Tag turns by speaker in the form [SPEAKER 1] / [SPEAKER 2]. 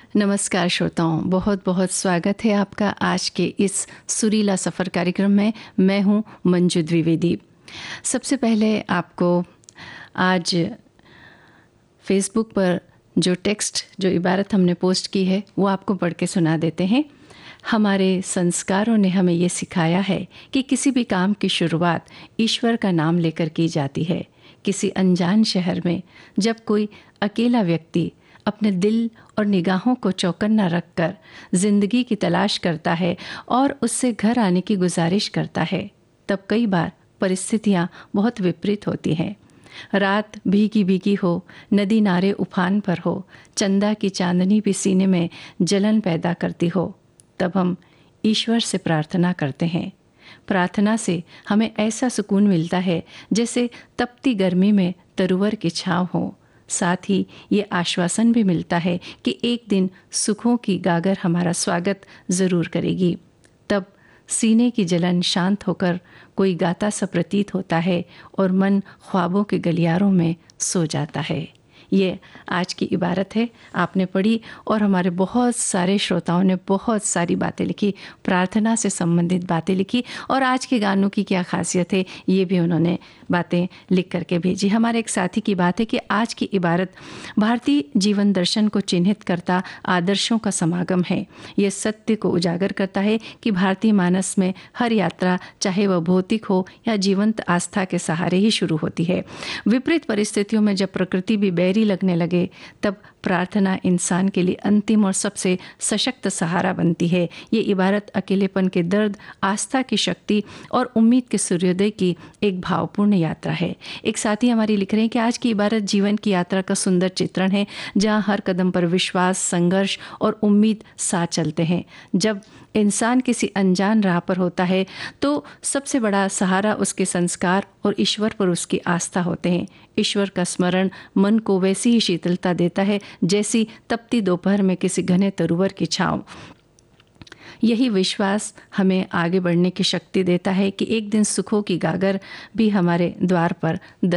[SPEAKER 1] नमस्कार श्रोताओं, बहुत बहुत स्वागत है आपका आज के इस सुरीला सफ़र कार्यक्रम में। मैं हूं मंजू द्विवेदी। सबसे पहले आपको आज फेसबुक पर जो इबारत हमने पोस्ट की है वो आपको पढ़ के सुना देते हैं। हमारे संस्कारों ने हमें ये सिखाया है कि किसी भी काम की शुरुआत ईश्वर का नाम लेकर की जाती है। किसी अनजान शहर में जब कोई अकेला व्यक्ति अपने दिल और निगाहों को चौकन्ना रखकर जिंदगी की तलाश करता है और उससे घर आने की गुजारिश करता है, तब कई बार परिस्थितियां बहुत विपरीत होती हैं। रात भीगी भीगी हो, नदी नारे उफान पर हो, चंदा की चांदनी भी सीने में जलन पैदा करती हो, तब हम ईश्वर से प्रार्थना करते हैं। प्रार्थना से हमें ऐसा सुकून मिलता है जैसे तपती गर्मी में तरुवर की छाँव हो। साथ ही ये आश्वासन भी मिलता है कि एक दिन सुखों की गागर हमारा स्वागत ज़रूर करेगी। तब सीने की जलन शांत होकर कोई गाता सा प्रतीत होता है और मन ख्वाबों के गलियारों में सो जाता है। ये आज की इबारत है, आपने पढ़ी और हमारे बहुत सारे श्रोताओं ने बहुत सारी बातें लिखी, प्रार्थना से संबंधित बातें लिखी और आज के गानों की क्या खासियत है ये भी उन्होंने बातें लिख करके भेजी। हमारे एक साथी की बात है कि आज की इबारत भारतीय जीवन दर्शन को चिन्हित करता आदर्शों का समागम है। ये सत्य को उजागर करता है कि भारतीय मानस में हर यात्रा, चाहे वह भौतिक हो या जीवंत आस्था के सहारे ही शुरू होती है। विपरीत परिस्थितियों में जब प्रकृति भी बैरी लगने लगे, तब प्रार्थना इंसान के लिए अंतिम और सबसे सशक्त सहारा बनती है। ये इबारत अकेलेपन के दर्द, आस्था की शक्ति और उम्मीद के सूर्योदय की एक भावपूर्ण यात्रा है। एक साथी हमारी लिख रहे हैं कि आज की इबारत जीवन की यात्रा का सुंदर चित्रण है, जहाँ हर कदम पर विश्वास, संघर्ष और उम्मीद साथ चलते हैं। जब इंसान किसी अनजान राह पर होता है तो सबसे बड़ा सहारा उसके संस्कार और ईश्वर पर उसकी आस्था होते हैं। ईश्वर का स्मरण मन को वैसी ही शीतलता देता है जैसी तपती दोपहर में किसी घने तरुवर की छाँव। यही विश्वास हमें आगे बढ़ने की शक्ति देता है कि एक दिन सुखों की गागर भी हमारे द्वार पर